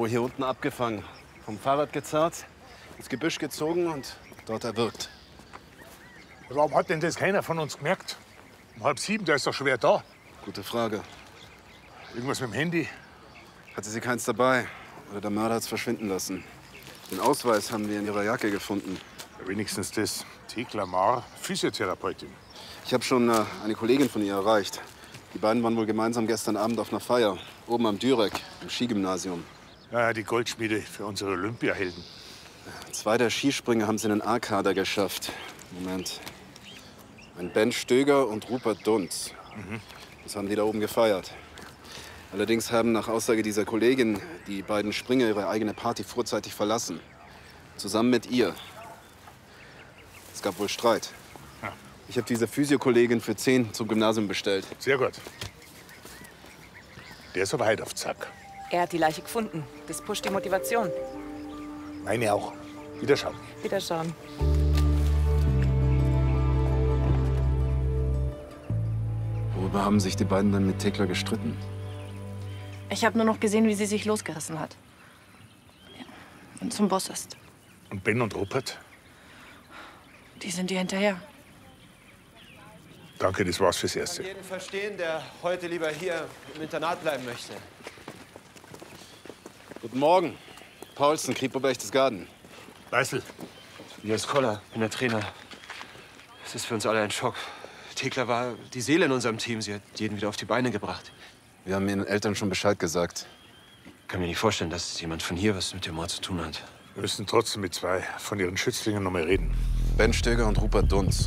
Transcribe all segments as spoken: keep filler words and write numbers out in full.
Wohl hier unten abgefangen. Vom Fahrrad gezerrt, ins Gebüsch gezogen und dort erwürgt. Warum hat denn das keiner von uns gemerkt? Um halb sieben, der ist doch schwer da. Gute Frage. Irgendwas mit dem Handy? Hatte sie keins dabei? Oder der Mörder hat es verschwinden lassen? Den Ausweis haben wir in ihrer Jacke gefunden. Ja, wenigstens das. Thekla Maar, Physiotherapeutin. Ich habe schon äh, eine Kollegin von ihr erreicht. Die beiden waren wohl gemeinsam gestern Abend auf einer Feier. Oben am Dürek, im Skigymnasium. Ja, die Goldschmiede für unsere Olympiahelden. Zwei der Skispringer haben es in den A-Kader geschafft. Moment. Ein Ben Stöger und Rupert Dunz. Mhm. Das haben die da oben gefeiert. Allerdings haben nach Aussage dieser Kollegin die beiden Springer ihre eigene Party vorzeitig verlassen. Zusammen mit ihr. Es gab wohl Streit. Ja. Ich habe diese Physiokollegin für zehn zum Gymnasium bestellt. Sehr gut. Der ist aber heute auf Zack. Er hat die Leiche gefunden. Das pusht die Motivation. Meine auch. Wiederschauen. Wiederschauen. Worüber haben sich die beiden dann mit Thekla gestritten? Ich habe nur noch gesehen, wie sie sich losgerissen hat. Und zum Boss ist. Und Ben und Rupert? Die sind ihr hinterher. Danke, das war's fürs Erste. Ich kann jeden verstehen, der heute lieber hier im Internat bleiben möchte. Guten Morgen. Paulsen, Kripo Berchtesgaden. Weißel. Hier ist Koller, bin der Trainer. Es ist für uns alle ein Schock. Thekla war die Seele in unserem Team. Sie hat jeden wieder auf die Beine gebracht. Wir haben ihren Eltern schon Bescheid gesagt. Ich kann mir nicht vorstellen, dass jemand von hier was mit dem Mord zu tun hat. Wir müssen trotzdem mit zwei von ihren Schützlingen noch mal reden. Ben Stöger und Rupert Dunz.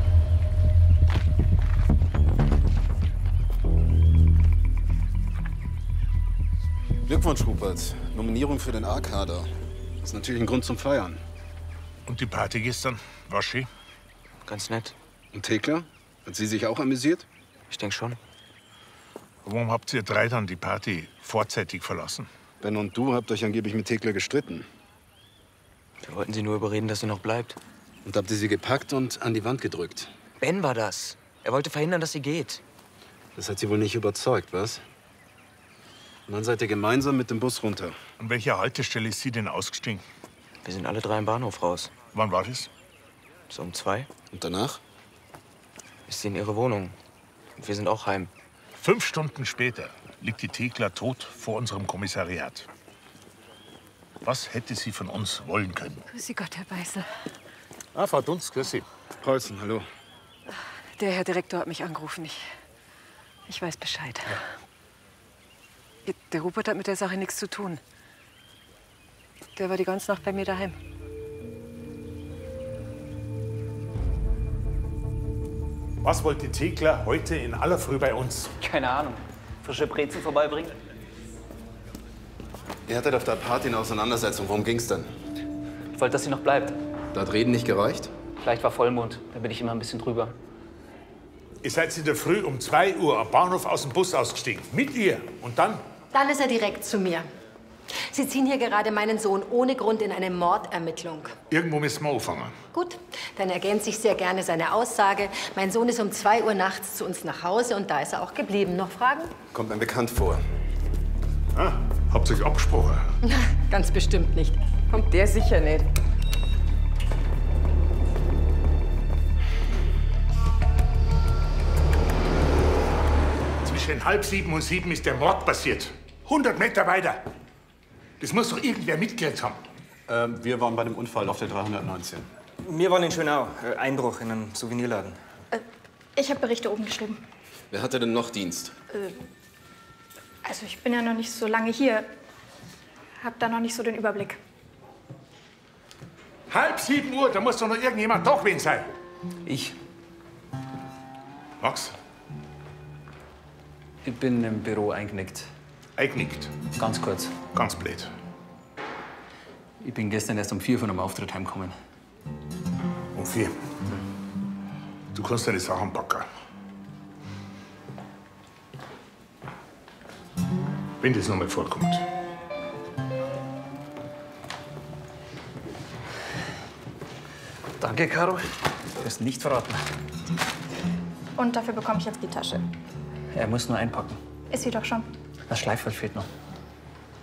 Glückwunsch, Rupert. Nominierung für den A-Kader. Das ist natürlich ein Grund zum Feiern. Und die Party gestern? War schön? Ganz nett. Und Thekla? Hat sie sich auch amüsiert? Ich denke schon. Warum habt ihr drei dann die Party vorzeitig verlassen? Ben und du habt euch angeblich mit Thekla gestritten. Wir wollten sie nur überreden, dass sie noch bleibt. Und habt ihr sie gepackt und an die Wand gedrückt? Ben war das. Er wollte verhindern, dass sie geht. Das hat sie wohl nicht überzeugt, was? Und dann seid ihr gemeinsam mit dem Bus runter. An welcher Haltestelle ist sie denn ausgestiegen? Wir sind alle drei im Bahnhof raus. Wann war das? So um zwei. Und danach? Ist sie in ihre Wohnung. Und wir sind auch heim. Fünf Stunden später liegt die Thekla tot vor unserem Kommissariat. Was hätte sie von uns wollen können? Grüß Sie Gott, Herr Beißel. Ah, Frau Dunz, grüß Sie. Paulsen, hallo. Der Herr Direktor hat mich angerufen. Ich, ich weiß Bescheid. Ja. Der Rupert hat mit der Sache nichts zu tun. Der war die ganze Nacht bei mir daheim. Was wollte Thekla heute in aller Früh bei uns? Keine Ahnung. Frische Brezen vorbeibringen? Ihr hattet auf der Party eine Auseinandersetzung. Worum ging's denn? Ich wollte, dass sie noch bleibt. Da hat Reden nicht gereicht? Vielleicht war Vollmond. Da bin ich immer ein bisschen drüber. Ihr seid in der Früh um zwei Uhr am Bahnhof aus dem Bus ausgestiegen. Mit ihr. Und dann? Dann ist er direkt zu mir. Sie ziehen hier gerade meinen Sohn ohne Grund in eine Mordermittlung. Irgendwo müssen wir anfangen. Gut, dann ergänze ich sehr gerne seine Aussage. Mein Sohn ist um zwei Uhr nachts zu uns nach Hause und da ist er auch geblieben. Noch Fragen? Kommt mir bekannt vor. Ah, habt ihr euch abgesprochen? Ganz bestimmt nicht. Kommt der sicher nicht. Zwischen halb sieben und sieben ist der Mord passiert. hundert Meter weiter. Das muss doch irgendwer mitgekriegt haben. Ähm, wir waren bei dem Unfall auf der dreihundertneunzehn. Wir waren in Schönau. Äh, Einbruch in einen Souvenirladen. Äh, ich habe Berichte oben geschrieben. Wer hatte denn noch Dienst? Äh, also ich bin ja noch nicht so lange hier. Hab da noch nicht so den Überblick. Halb sieben Uhr, da muss doch noch irgendjemand doch wen sein. Ich. Max? Ich bin im Büro eingenickt. Eingenickt? Ganz kurz. Ganz blöd. Ich bin gestern erst um vier von einem Auftritt heimgekommen. Um vier? Du kannst deine Sachen packen. Wenn das noch mal vorkommt. Danke, Caro. Du hast nicht verraten. Und dafür bekomme ich jetzt die Tasche. Er muss nur einpacken. Ist sie doch schon. Das Schleifwort fehlt noch.